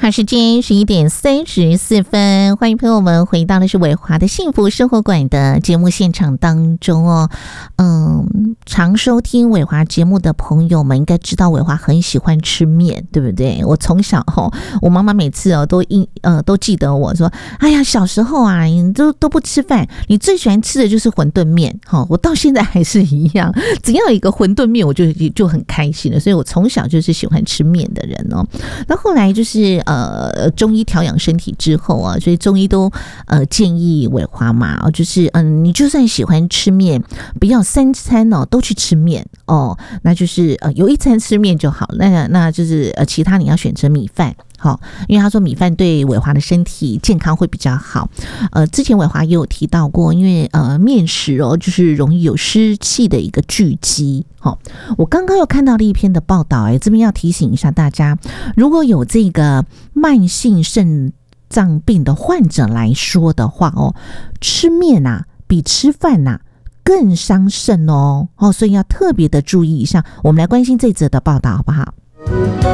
好，时间11:34，欢迎朋友们回到的是伟华的幸福生活馆的节目现场当中哦。常收听伟华节目的朋友们应该知道，伟华很喜欢吃面，对不对？我从小我妈妈每次都记得我说，哎呀，小时候啊，你都不吃饭，你最喜欢吃的就是馄饨面。我到现在还是一样，只要有一个馄饨面，我就很开心了。所以我从小就是喜欢吃面的人哦。那后来就是中医调养身体之后啊，所以中医都建议伟华嘛，就是你就算喜欢吃面，不要3餐都去吃面哦，那就是有1餐吃面就好，那就是其他你要选择米饭。好，因为他说米饭对伟华的身体健康会比较好。之前伟华也有提到过，因为面食就是容易有湿气的一个聚集。我刚刚又看到了一篇的报道，这边要提醒一下大家，如果有这个慢性肾脏病的患者来说的话吃面啊比吃饭啊更伤肾所以要特别的注意一下。我们来关心这则的报道好不好？